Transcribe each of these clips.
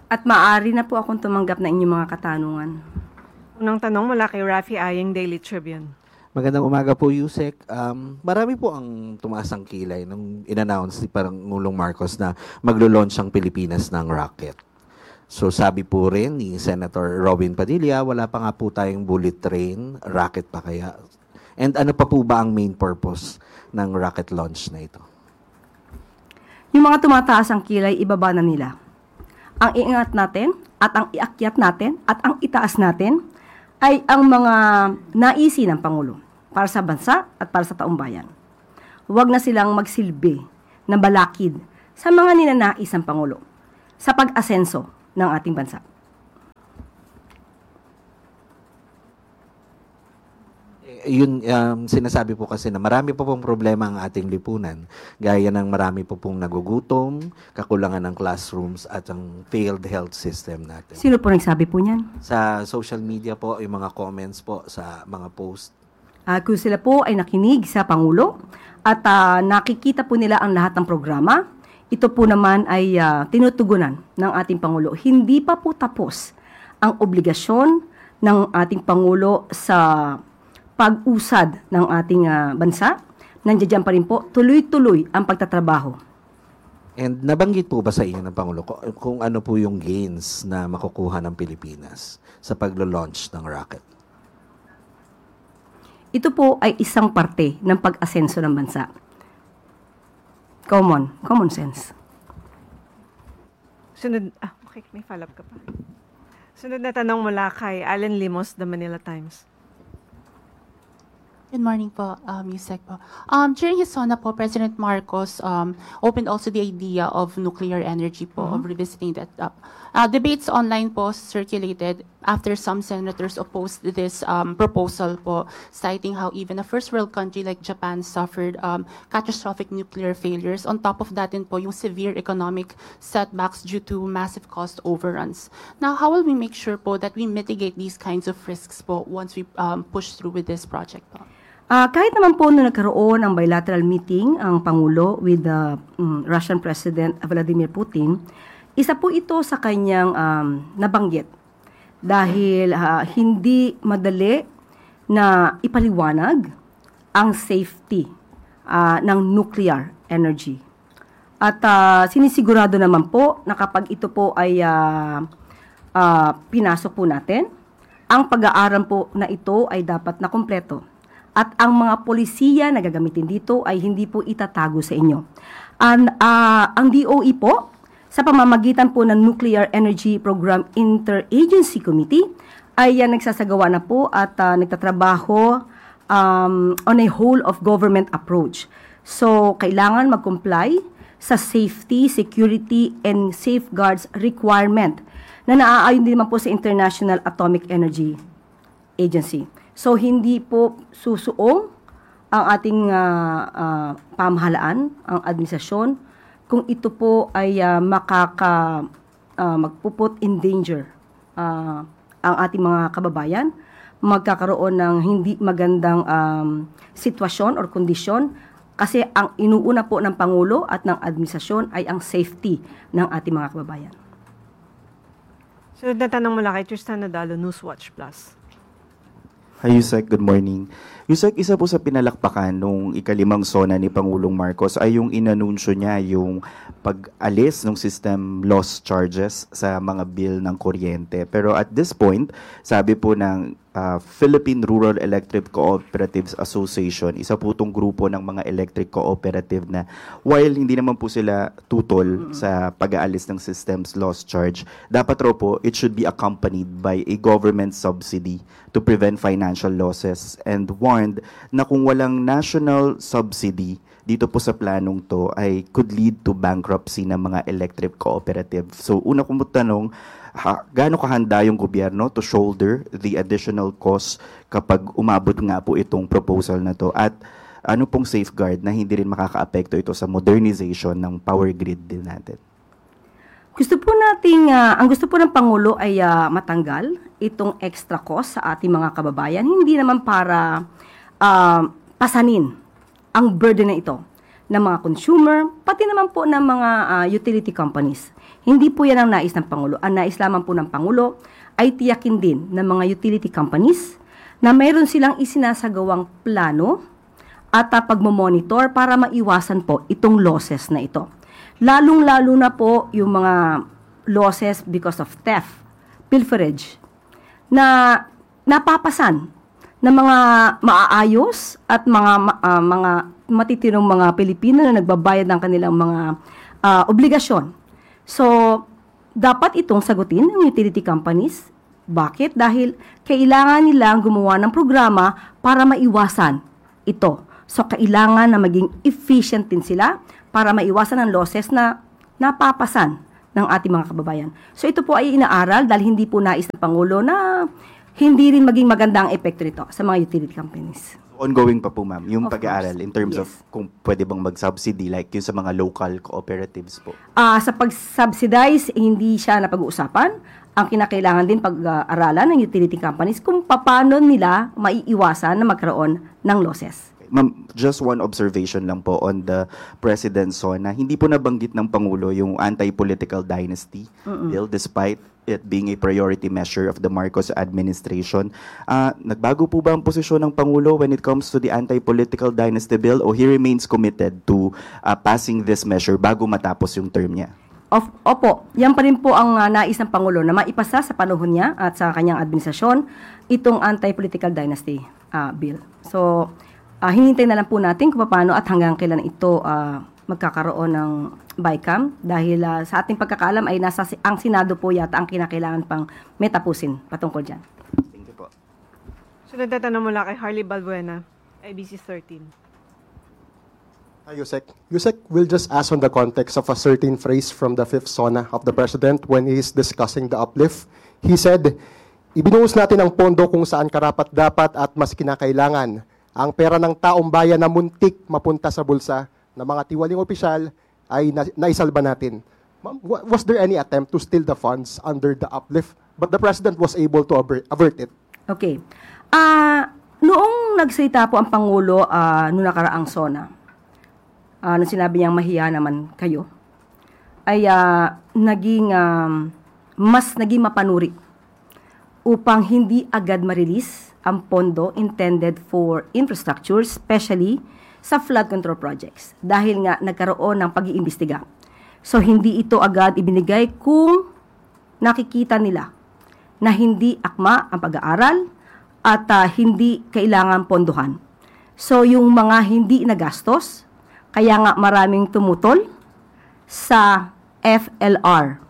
At maaari na po akong tumanggap na inyong mga katanungan. Unang tanong mula kay Rafi Aying, Daily Tribune. Magandang umaga po, Yusek. Marami po ang tumaas ang kilay nung in-announce ni Pangulong Marcos na maglo-launch ang Pilipinas ng rocket. So sabi po rin ni Senator Robin Padilla, wala pa nga po tayong bullet train, rocket pa kaya. And ano pa po ba ang main purpose ng rocket launch na ito? Yung mga tumataas ang kilay, ibaba na nila. Ang iingat natin at ang iakyat natin at ang itaas natin ay ang mga naisi ng Pangulo para sa bansa at para sa taong bayan. Huwag na silang magsilbi na balakid sa mga ninanais ng Pangulo sa pag-asenso ng ating bansa. Yun, sinasabi po kasi na marami po pong problema ang ating lipunan. Gaya ng marami po pong nagugutom, kakulangan ng classrooms at ang failed health system natin. Sino po nagsabi po niyan? Sa social media po, yung mga comments po sa mga post. Kung sila po ay nakinig sa Pangulo at nakikita po nila ang lahat ng programa, ito po naman ay tinutugunan ng ating Pangulo. Hindi pa po tapos ang obligasyon ng ating Pangulo sa pag-usad ng ating bansa. Nandiyan pa rin po, tuloy-tuloy ang pagtatrabaho. And nabanggit po ba sa inyo ng Pangulo kung ano po yung gains na makukuha ng Pilipinas sa paglo-launch ng rocket? Ito po ay isang parte ng pag-asenso ng bansa. Common sense. Sunod, okay, may follow-up ka pa. Sunod na tanong mula kay Alan Limos, The Manila Times. Good morning po, Yusek po. During his SONA po, President Marcos opened also the idea of nuclear energy po, of revisiting that. Debates online po circulated after some senators opposed this proposal po, citing how even a first world country like Japan suffered catastrophic nuclear failures. On top of that din po, yung severe economic setbacks due to massive cost overruns. Now, how will we make sure po that we mitigate these kinds of risks po once we push through with this project po? Kahit naman po nung nagkaroon ng bilateral meeting ang Pangulo with the Russian President Vladimir Putin, isa po ito sa kanyang nabanggit dahil hindi madali na ipaliwanag ang safety ng nuclear energy. At sinisigurado naman po na kapag ito po ay pinasok po natin, ang pag-aaral po na ito ay dapat na kumpleto. At ang mga polisiya na gagamitin dito ay hindi po itatago sa inyo. Ang DOE po, sa pamamagitan po ng Nuclear Energy Program Interagency Committee, ay nagsasagawa na po at nagtatrabaho on a whole of government approach. So, kailangan mag-comply sa safety, security, and safeguards requirement na naaayon din naman po sa International Atomic Energy Agency. So, hindi po susuong ang ating pamahalaan, ang administrasyon, kung ito po ay magpuput in danger ang ating mga kababayan, magkakaroon ng hindi magandang sitwasyon or kondisyon, kasi ang inuuna po ng Pangulo at ng administrasyon ay ang safety ng ating mga kababayan. Sunod na tanong mula kay Tristan Nadalo, Newswatch Plus. Hi, Yusek. Good morning. Yusek, isa po sa pinalakpakan nung ikalimang SONA ni Pangulong Marcos ay yung inanunsyo niya yung pag-alis ng system loss charges sa mga bill ng kuryente. Pero at this point, sabi po ng Philippine Rural Electric Cooperatives Association, isa po itong grupo ng mga electric cooperative na while hindi naman po sila tutol sa pag-aalis ng systems loss charge, dapat raw po it should be accompanied by a government subsidy to prevent financial losses, and warned na kung walang national subsidy dito po sa planong to ay could lead to bankruptcy ng mga electric cooperative. So una kong tanong, gaano kahanda yung gobyerno to shoulder the additional cost kapag umabot nga po itong proposal na to, at ano pong safeguard na hindi rin makakaapekto ito sa modernization ng power grid din natin? Ang gusto po ng Pangulo ay matanggal itong extra cost sa ating mga kababayan, hindi naman para pasanin ang burden na ito. ng mga consumer, pati naman po ng mga utility companies. Hindi po yan ang nais ng Pangulo. Ang nais lamang po ng Pangulo ay tiyakin din ng mga utility companies na mayroon silang isinasagawang plano at pagmamonitor para maiwasan po itong losses na ito. Lalong-lalo na po yung mga losses because of theft, pilferage, na napapasan ng mga maaayos at mga matitirong mga Pilipino na nagbabayad ng kanilang mga obligasyon. So, dapat itong sagutin ng utility companies. Bakit? Dahil kailangan nilang gumawa ng programa para maiwasan ito. So, kailangan na maging efficient din sila para maiwasan ang losses na napapasan ng ating mga kababayan. So, ito po ay inaaral dahil hindi po nais ng Pangulo na hindi rin maging maganda ang epekto nito sa mga utility companies. Ongoing pa po, ma'am, yung Of pag-aaral course. in terms Yes. of kung pwede bang mag-subsidy like yung sa mga local cooperatives po. Sa pag-subsidize, hindi siya napag-uusapan. Ang kinakailangan din pag-aralan ng utility companies kung paano nila maiiwasan na magkaroon ng losses. Ma'am, just one observation lang po on the President's SONA. Hindi po nabanggit ng Pangulo yung anti-political dynasty bill despite it being a priority measure of the Marcos administration. Nagbago po ba ang posisyon ng Pangulo when it comes to the anti-political dynasty bill o he remains committed to passing this measure bago matapos yung term niya? Opo, yan pa rin po ang nais ng Pangulo na maipasa sa panahon niya at sa kanyang administrasyon itong anti-political dynasty bill. So, hinintay na lang po natin kung paano at hanggang kailan ito magkakaroon ng BICAM dahil sa ating pagkakaalam ay ang Senado po yata ang kinakailangan pang metapusin patungkol dyan. Thank you po. Sunod na tanong mula kay Harley Balbuena, IBC 13. Hi, Yusek. Yusek, we'll just ask on the context of a certain phrase from the fifth SONA of the President when he's discussing the uplift. He said, ibinuhos natin ang pondo kung saan karapat-dapat at mas kinakailangan. Ang pera ng taong bayan na muntik mapunta sa bulsa ng mga tiwaling opisyal ay naisalba natin. Was there any attempt to steal the funds under the uplift? But the President was able to avert it. Okay. Noong nagsalita po ang Pangulo noong nakaraang SONA, nung sinabi niyang mahiya naman kayo, ay mas naging mapanuri upang hindi agad ma-release ang pondo intended for infrastructure, especially sa flood control projects dahil nga nagkaroon ng pag-iimbestiga. So, hindi ito agad ibinigay kung nakikita nila na hindi akma ang pag-aaral at hindi kailangan pondohan. So, yung mga hindi nagastos, kaya nga maraming tumutol sa FLR.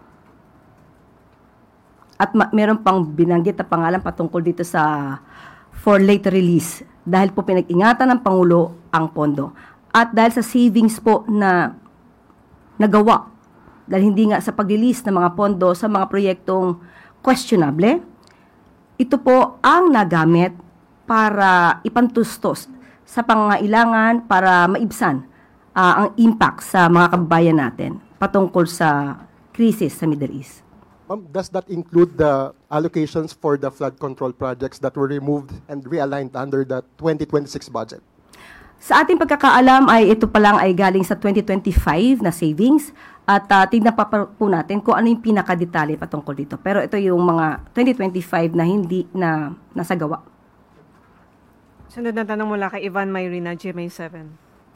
At meron pang binanggit na pangalan patungkol dito sa for later release dahil po pinag-ingatan ng Pangulo ang pondo. At dahil sa savings po na nagawa, dahil hindi nga sa pag-release ng mga pondo sa mga proyektong questionable, ito po ang nagamit para ipantustos sa pangangailangan para maibsan ang impact sa mga kababayan natin patungkol sa krisis sa Middle East. Ma'am, does that include the allocations for the flood control projects that were removed and realigned under the 2026 budget? Sa ating pagkakaalam ay ito pa lang ay galing sa 2025 na savings at tignan pa po natin kung ano yung pinakadetalye patungkol dito. Pero ito yung mga 2025 na hindi na nasagawa. Sunod na tanong mula kay Ivan Mayrina, GMA 7.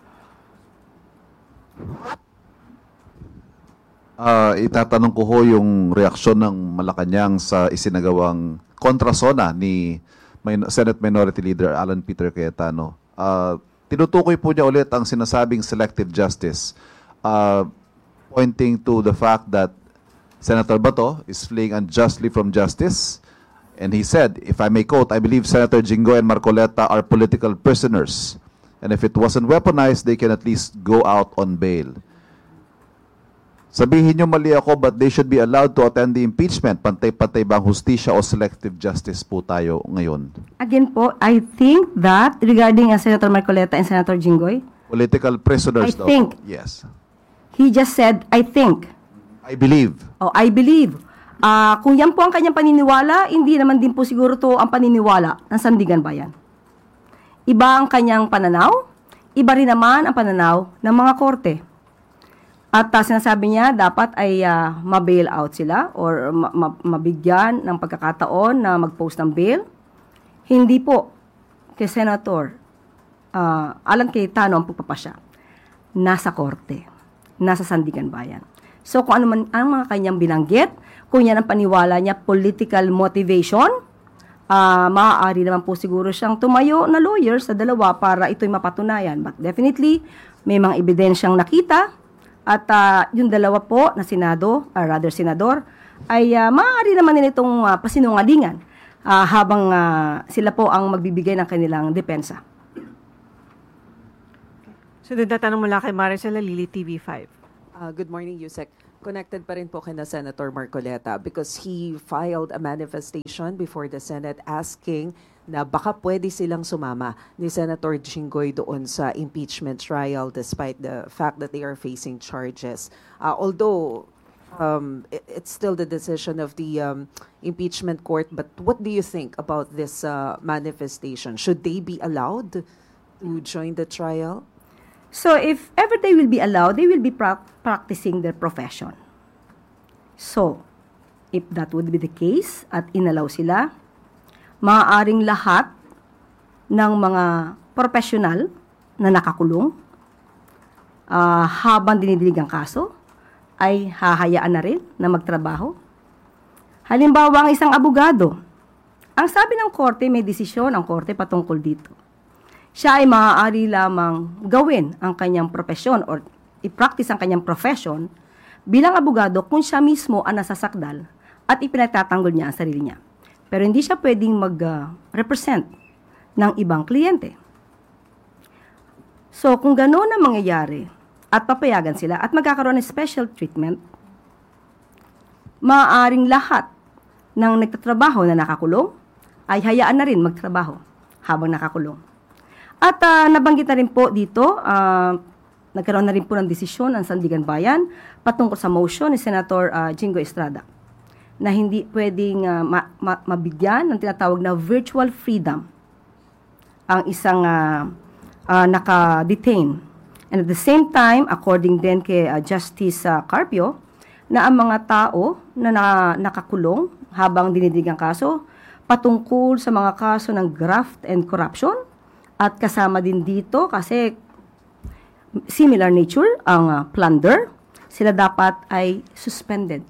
Itatanong ko ho yung reaksyon ng Malacanang sa isinagawang kontrasona ni Senate Minority Leader Alan Peter Cayetano. Tinutukoy po niya ulit ang sinasabing selective justice, pointing to the fact that Senator Bato is fleeing unjustly from justice. And he said, if I may quote, I believe Senator Jinggoy and Marcoleta are political prisoners. And if it wasn't weaponized, they can at least go out on bail. Sabihin niyo mali ako, but they should be allowed to attend the impeachment. Pantay-pantay bang hustisya o selective justice po tayo ngayon? Again po, I think that regarding Senator Marcoleta and Senator Jinggoy, Political prisoners daw po. think. Yes. he just said, I think. I believe. I believe. Kung yan po ang kanyang paniniwala, hindi naman din po siguro to ang paniniwala ng Sandigan Bayan. Iba ang kanyang pananaw, iba rin naman ang pananaw ng mga korte. At sinasabi niya dapat ay ma-bail out sila or mabigyan ng pagkakataon na mag-post ng bail. Hindi po kay Senator Alan Cayetano ang pagpapasya. Nasa korte, nasa Sandigan Bayan. So kung ano man ang mga kanyang binanggit, kung yan ang paniwala niya political motivation, maaari naman po siguro siyang tumayo na lawyer sa dalawa para ito'y mapatunayan. But definitely, may mga ebidensyang nakita at yung dalawa po na senador, ay maaari naman nila itong pasinungalingan habang sila po ang magbibigay ng kanilang depensa. Sunod na tanong mula kay Maricel Lili, TV5. Good morning, Yusek. Connected pa rin po kina Senator Marcoleta because he filed a manifestation before the Senate asking na baka pwede silang sumama ni Senator Jinggoy doon sa impeachment trial despite the fact that they are facing charges. Although it's still the decision of the impeachment court, but what do you think about this manifestation? Should they be allowed to join the trial? So if ever they will be allowed, they will be practicing their profession. So, if that would be the case at inalaw sila, maaaring lahat ng mga professional na nakakulong habang dinidinig ang kaso ay hahayaan na rin na magtrabaho. Halimbawa, ang isang abogado, ang sabi ng korte, may desisyon ang korte patungkol dito. Siya ay maaari lamang gawin ang kanyang profesyon or i-practice ang kanyang profession bilang abogado kung siya mismo ang nasasakdal at ipinagtatanggol niya ang sarili niya. Pero hindi siya pwedeng mag-represent ng ibang kliyente. So, kung gano'n ang mangyayari at papayagan sila at magkakaroon ng special treatment, maaaring lahat ng nagtatrabaho na nakakulong ay hayaan na rin magtrabaho habang nakakulong. At nabanggit na rin po dito, nagkaroon na rin po ng desisyon ang Sandigan Bayan patungkol sa motion ni Senator Jinggoy Estrada na hindi pwedeng mabigyan ng tinatawag na virtual freedom ang isang naka-detain. And at the same time, according din kay Justice Carpio, na ang mga tao na nakakulong habang dinidig ang kaso patungkol sa mga kaso ng graft and corruption at kasama din dito kasi similar nature ang plunder, sila dapat ay suspended.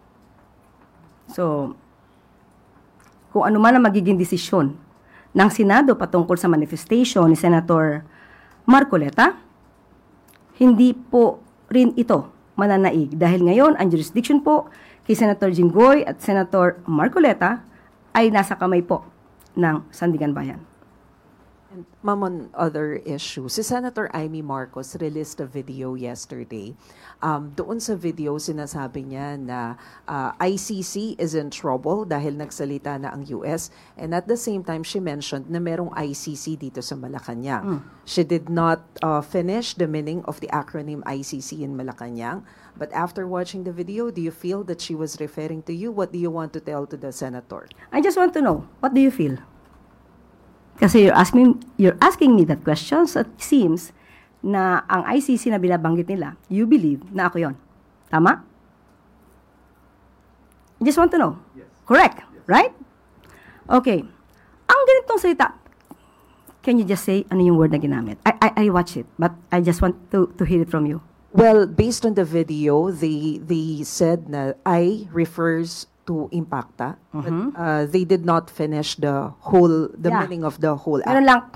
So, kung ano man ang magiging desisyon ng Senado patungkol sa manifestation ni Senator Marcoleta, hindi po rin ito mananaig dahil ngayon ang jurisdiction po kay Senator Jinggoy at Senator Marcoleta ay nasa kamay po ng Sandigan Bayan. And, Ma'am, on other issues, si Senator Amy Marcos released a video yesterday. Doon sa video, sinasabi niya na ICC is in trouble dahil nagsalita na ang US. And at the same time, she mentioned na merong ICC dito sa Malacanang. She did not finish the meaning of the acronym ICC in Malacanang. But after watching the video, do you feel that she was referring to you? What do you want to tell to the senator? I just want to know, what do you feel? Kasi you're asking me that question, so it seems na ang ICC na binabanggit nila, you believe na ako yon. Tama? I just want to know. Yes. Correct, yes. Right? Okay. Ang ganitong salita, can you just say ano yung word na ginamit? I watch it, but I just want to hear it from you. Well, based on the video, they said na I refers to Impacta, but they did not finish the meaning of the whole act. Meron lang,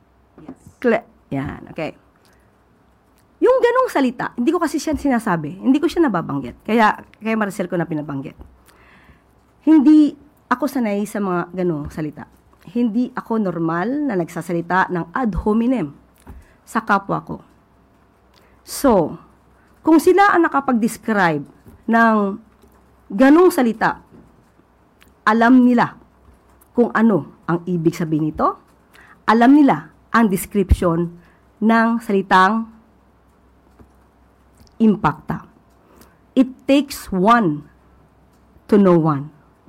yan, okay. Yung ganong salita, hindi ko kasi siya sinasabi, hindi ko siya nababanggit. Kaya Maricel ko na pinabanggit. Hindi ako sanay sa mga ganong salita. Hindi ako normal na nagsasalita ng ad hominem sa kapwa ko. So, kung sila ang nakapag-describe ng ganong salita, alam nila kung ano ang ibig sabihin nito, alam nila ang description ng salitang Impacta. It takes one to know one.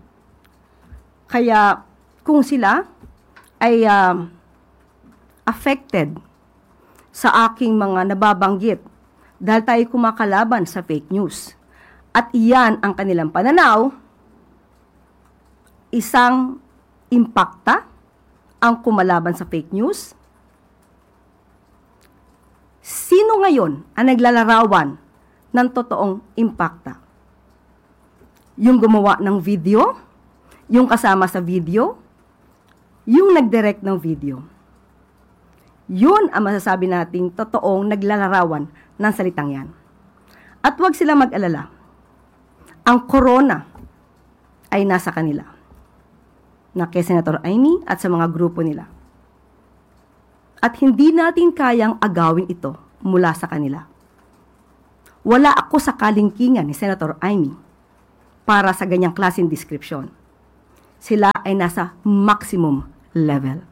Kaya kung sila ay affected sa aking mga nababanggit dahil tayo kumakalaban sa fake news. At iyan ang kanilang pananaw, isang impakta ang kumalaban sa fake news. Sino ngayon ang naglalarawan ng totoong impakta? Yung gumawa ng video, yung kasama sa video, yung nag-direct ng video. Yun ang masasabi nating totoong naglalarawan ng salitang yan. At huwag sila mag-alala. Ang corona ay nasa kanila. Na kay Senator Amy at sa mga grupo nila. At hindi natin kayang agawin ito mula sa kanila. Wala ako sa kalingkingan ni Senator Amy para sa ganyang klaseng description. Sila ay nasa maximum level.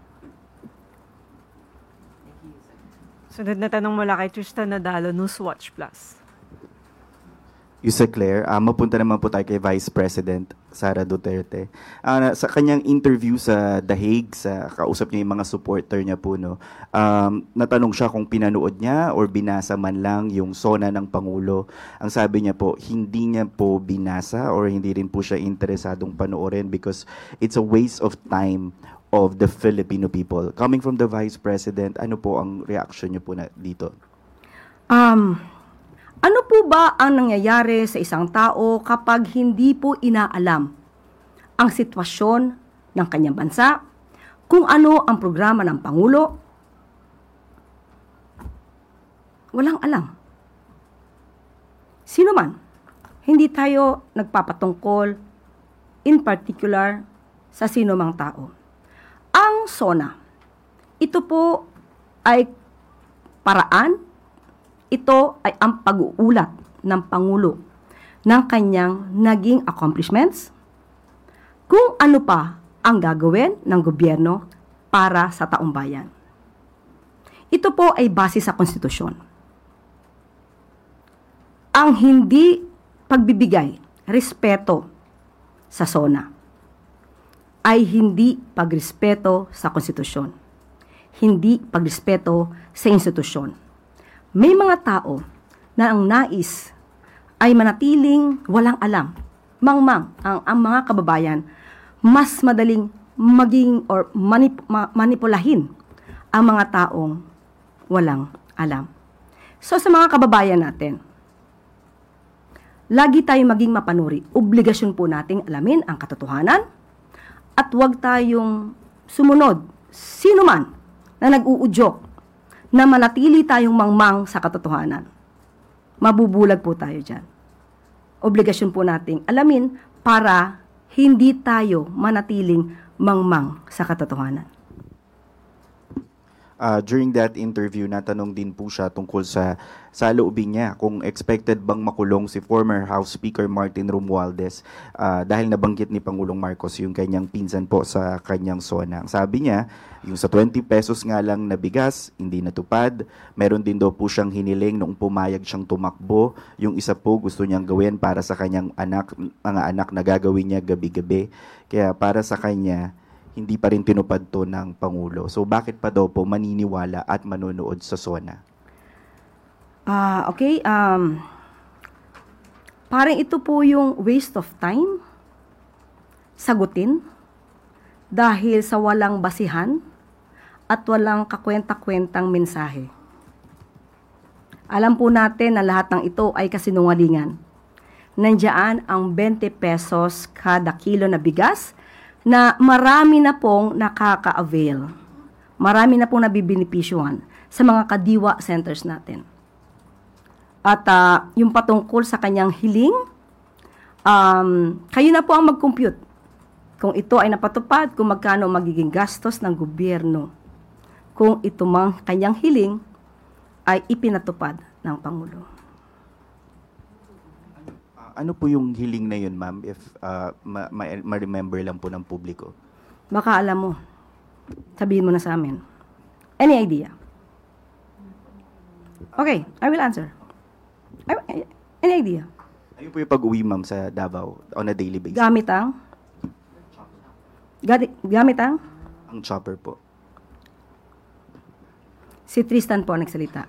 Sunod na tanong mula kay Tristan Nadalo, Newswatch Plus. Yusek Claire, mapunta naman po tayo kay Vice President Sara Duterte. Sa kanyang interview sa The Hague, kausap niya yung mga supporter niya po, no, natanong siya kung pinanood niya or binasa man lang yung SONA ng Pangulo. Ang sabi niya po, hindi niya po binasa or hindi rin po siya interesadong panoorin because it's a waste of time of the Filipino people. Coming from the Vice President, ano po ang reaction niyo po dito? Ano po ba ang nangyayari sa isang tao kapag hindi po inaalam ang sitwasyon ng kanyang bansa, kung ano ang programa ng Pangulo? Walang alam. Sino man, hindi tayo nagpapatungkol in particular sa sino mang tao. Ang SONA, ito po ay paraan. Ito ay ang pag-uulat ng Pangulo ng kanyang naging accomplishments, kung ano pa ang gagawin ng gobyerno para sa taong bayan. Ito po ay base sa konstitusyon. Ang hindi pagbibigay respeto sa SONA ay hindi pagrespeto sa konstitusyon, hindi pagrespeto sa institusyon. May mga tao na ang nais ay manatiling walang alam. Mangmang ang mga kababayan mas madaling maging or manipulahin ang mga taong walang alam. So sa mga kababayan natin, lagi tayong maging mapanuri. Obligasyon po nating alamin ang katotohanan at huwag tayong sumunod sino man na nag-uudyok na manatili tayong mangmang sa katotohanan. Mabubulag po tayo dyan. Obligasyon po nating alamin para hindi tayo manatiling mangmang sa katotohanan. During that interview, natanong din po siya tungkol sa loobin niya kung expected bang makulong si former House Speaker Martin Romualdez dahil nabanggit ni Pangulong Marcos yung kanyang pinsan po sa kanyang SONA. Sabi niya, yung sa 20 pesos nga lang na bigas, hindi natupad. Meron din daw po siyang hiniling noong pumayag siyang tumakbo. Yung isa po gusto niyang gawin para sa kanyang mga anak na gagawin niya gabi-gabi. Kaya para sa kanya, hindi pa rin tinupad to ng Pangulo. So bakit pa daw po maniniwala at manonood sa SONA? Okay. Parang ito po yung waste of time sagutin dahil sa walang basihan at walang kakwenta-kwentang mensahe. Alam po natin na lahat ng ito ay kasinungalingan. Nandiyan ang 20 pesos kada kilo na bigas na marami na pong nakaka-avail. Marami na pong nabibinipisyuhan sa mga kadiwa centers natin. At yung patungkol sa kanyang hiling, kayo na po ang mag-compute. Kung ito ay napatupad, kung magkano magiging gastos ng gobyerno. Kung ito mang kanyang hiling ay ipinatupad ng Pangulo. Ano po yung hiling na yun, ma'am, if ma-remember lang po ng publiko? Baka alam mo. Sabihin mo na sa amin. Any idea? Okay, I will answer. Any idea? Ayun po yung pag-uwi, ma'am, sa Davao on a daily basis? Gamit ang? Ang chopper po. Si Tristan po ang nagsalita.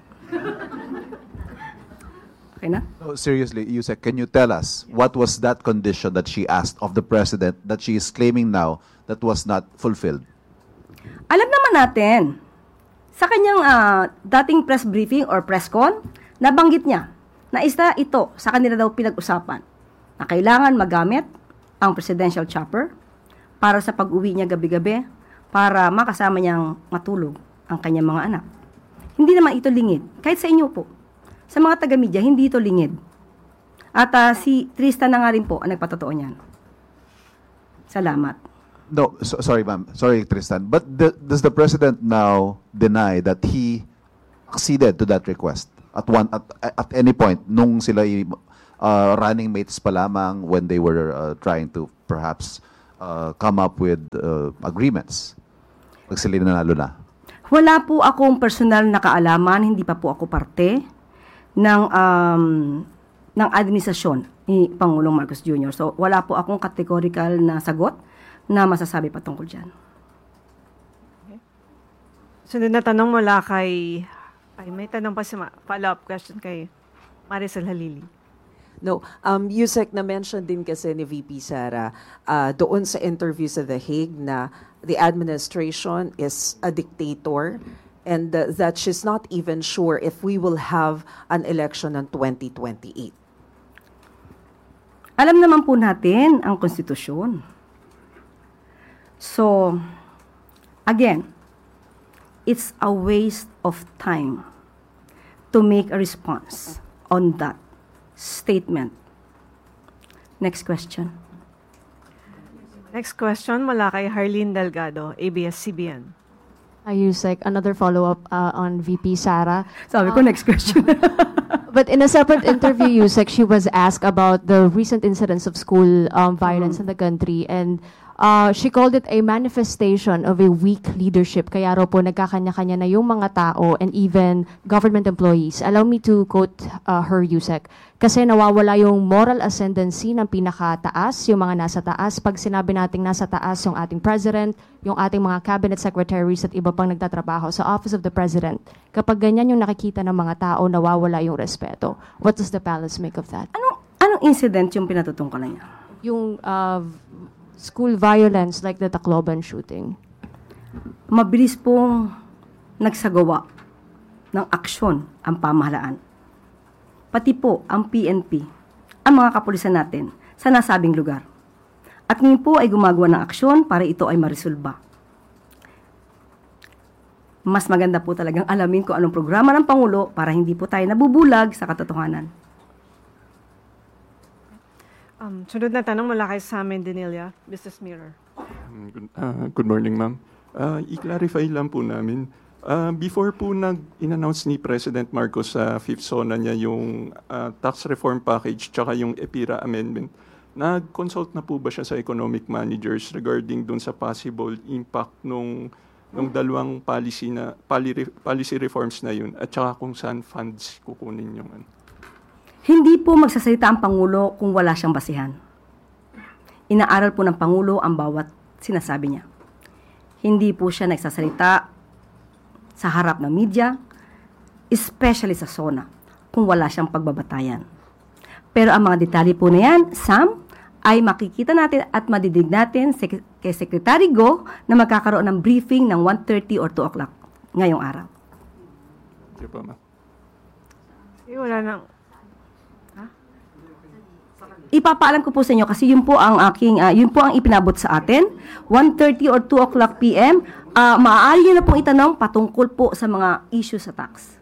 Okay na? No, seriously, Yusek, can you tell us what was that condition that she asked of the president that she is claiming now that was not fulfilled? Alam naman natin, sa kanyang dating press briefing or press con, nabanggit niya na isa ito sa kanila daw pinag-usapan na kailangan magamit ang presidential chopper para sa pag-uwi niya gabi-gabi para makasama niyang matulog ang kanyang mga anak. Hindi naman ito lingid. Kahit sa inyo po. Sa mga taga-media, hindi ito lingid. At si Tristan na nga rin po ang nagpatotoo niyan. Salamat. No, sorry, ma'am. Sorry, Tristan. But does the president now deny that he acceded to that request at any point nung sila running mates pa lamang when they were trying to perhaps come up with agreements? Pag sila nanalo na. Wala po akong personal na kaalaman, hindi pa po ako parte ng administrasyon ni Pangulong Marcos Jr. So wala po akong categorical na sagot na masasabi patungkol dyan. Sunod na tanong mula kay... may tanong pa si follow-up question kay Maricel Halili. No, Yusek, na-mention din kasi ni VP Sara doon sa interview sa The Hague na the administration is a dictator and that she's not even sure if we will have an election in 2028. Alam naman po natin ang konstitusyon. So, again, it's a waste of time to make a response on that statement. Next question. Next question mula kay Harleen Delgado, ABS-CBN. Yusek, another follow-up on VP Sara. Sabi ko, next question. But in a separate interview, Yusek, she was asked about the recent incidents of school violence in the country, and she called it a manifestation of a weak leadership. Kaya raw po nagkakanya-kanya na yung mga tao and even government employees. Allow me to quote her, Yusek. Kasi nawawala yung moral ascendancy ng pinakataas, yung mga nasa taas. Pag sinabi nating nasa taas yung ating president, yung ating mga cabinet secretaries at iba pang nagtatrabaho sa Office of the President, kapag ganyan yung nakikita ng mga tao, nawawala yung respeto. What does the palace make of that? Anong incident yung pinatutungkalan niya? Yung school violence like the Tacloban shooting. Mabilis pong nagsagawa ng aksyon ang pamahalaan. Pati po ang PNP, ang mga kapulisan natin sa nasabing lugar. At ngayon po ay gumagawa ng aksyon para ito ay marisolba. Mas maganda po talagang alamin kung anong programa ng Pangulo para hindi po tayo nabubulag sa katotohanan. Sunod na tanong mula kay Sam Denilia, Business Mirror. Good morning, ma'am. I-clarify lang po namin. Before po in-announce ni President Marcos sa fifth SONA niya yung tax reform package tsaka yung EPIRA amendment, nag-consult na po ba siya sa economic managers regarding dun sa possible impact nung dalawang policy reforms na yun at tsaka kung saan funds kukunin yung Hindi po magsasalita ang Pangulo kung wala siyang basihan. Inaaral po ng Pangulo ang bawat sinasabi niya. Hindi po siya nagsasalita sa harap ng media, especially sa SONA, kung wala siyang pagbabatayan. Pero ang mga detalye po na yan, Sam, ay makikita natin at madidig natin kay Secretary Go na magkakaroon ng briefing ng 1:30 or 2 o'clock ngayong araw. Thank you po, ma'am. Wala nang... Ipapaalam ko po sa inyo kasi yun po ang ipinabot sa atin. 1:30 or 2 o'clock PM, maaari nyo na pong itanong patungkol po sa mga issue sa tax.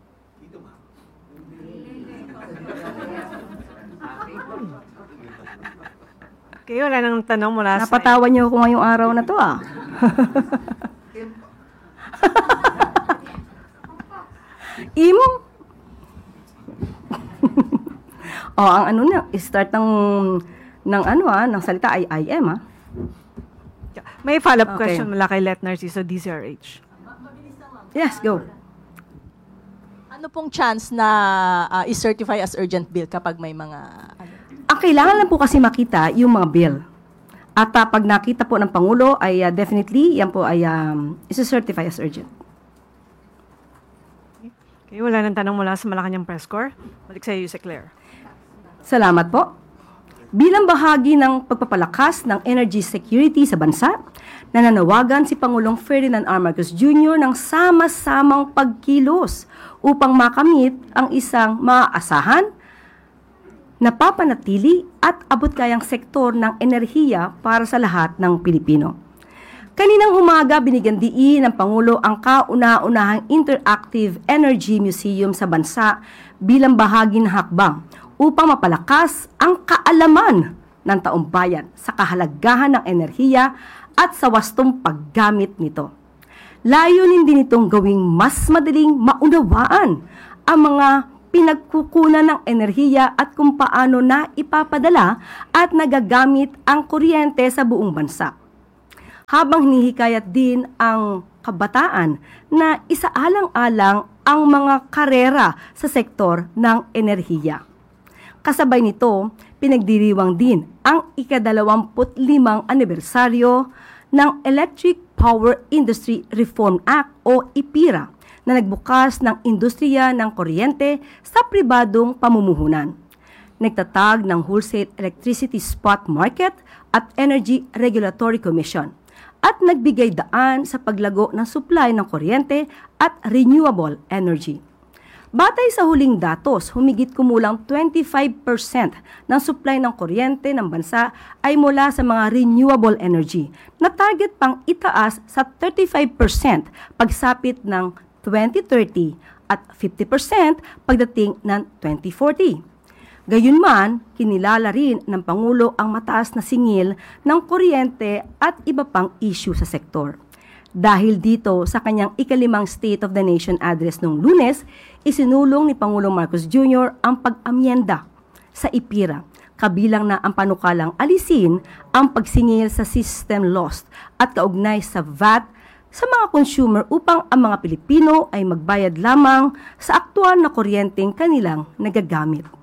Okay, wala nang tanong mula sa... Napatawan niyo ako ngayong araw na to ang start ng salita ay IM May follow-up question mula kay Let Narciso, DZRH. Yes, go. Ano pong chance na i-certify as urgent bill kapag may mga... Ang kailangan lang po kasi makita yung mga bill. At pag nakita po ng Pangulo, ay definitely, yan po ay isa-certify as urgent. Okay, wala nang tanong mula sa Malacanang Press Corps. Balik sa Yusek Claire. Salamat po. Bilang bahagi ng pagpapalakas ng energy security sa bansa, nananawagan si Pangulong Ferdinand R. Marcos Jr. ng sama-samang pagkilos upang makamit ang isang maaasahan, napapanatili at abot-kayang sektor ng enerhiya para sa lahat ng Pilipino. Kaninang umaga, binigyan diin ng Pangulo ang kauna-unahang Interactive Energy Museum sa bansa bilang bahagi ng hakbang upang mapalakas ang kaalaman ng taong bayan sa kahalagahan ng enerhiya at sa wastong paggamit nito. Layunin din itong gawing mas madaling maunawaan ang mga pinagkukunan ng enerhiya at kung paano na ipapadala at nagagamit ang kuryente sa buong bansa. Habang hinihikayat din ang kabataan na isaalang-alang ang mga karera sa sektor ng enerhiya. Kasabay nito, pinagdiriwang din ang ika-25 anibersaryo ng Electric Power Industry Reform Act o IPIRA na nagbukas ng industriya ng kuryente sa pribadong pamumuhunan. Nagtatag ng Wholesale Electricity Spot Market at Energy Regulatory Commission at nagbigay daan sa paglago ng supply ng kuryente at renewable energy. Batay sa huling datos, humigit kumulang 25% ng supply ng kuryente ng bansa ay mula sa mga renewable energy na target pang itaas sa 35% pagsapit ng 2030 at 50% pagdating ng 2040. Gayunman, kinilala rin ng Pangulo ang mataas na singil ng kuryente at iba pang issue sa sektor. Dahil dito, sa kanyang ika-5 State of the Nation address noong Lunes, isinulong ni Pangulong Marcos Jr. ang pag-amyenda sa IPIRA, kabilang na ang panukalang alisin ang pagsingil sa system loss at kaugnay sa VAT sa mga consumer upang ang mga Pilipino ay magbayad lamang sa aktual na kuryenteng kanilang nagagamit.